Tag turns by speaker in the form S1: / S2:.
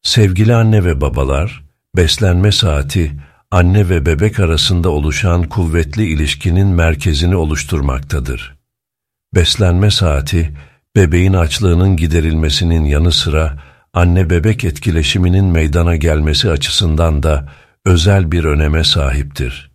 S1: Sevgili anne ve babalar, beslenme saati, anne ve bebek arasında oluşan kuvvetli ilişkinin merkezini oluşturmaktadır. Beslenme saati, bebeğin açlığının giderilmesinin yanı sıra anne-bebek etkileşiminin meydana gelmesi açısından da özel bir öneme sahiptir.